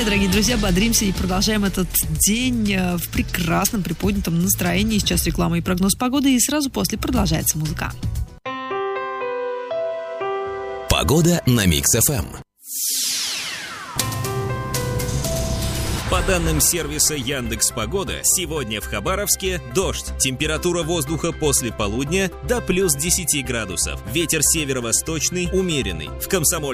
дорогие друзья, бодримся и продолжаем этот день в прекрасном, приподнятом настроении. Сейчас реклама и прогноз погоды, и сразу после продолжается музыка. Погода на Микс-ФМ. По данным сервиса Яндекс.Погода, сегодня в Хабаровске дождь. Температура воздуха после полудня до плюс 10 градусов. Ветер северо-восточный, умеренный. В Комсомольске